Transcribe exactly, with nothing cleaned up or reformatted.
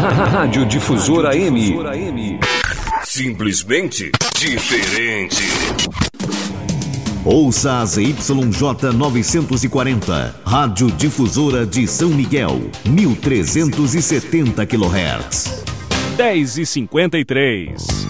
Rádio Difusora M. Simplesmente diferente. Ouça a Z Y J novecentos e quarenta, Rádio Difusora de São Miguel, mil trezentos e setenta quilohertz. dez e cinquenta e três.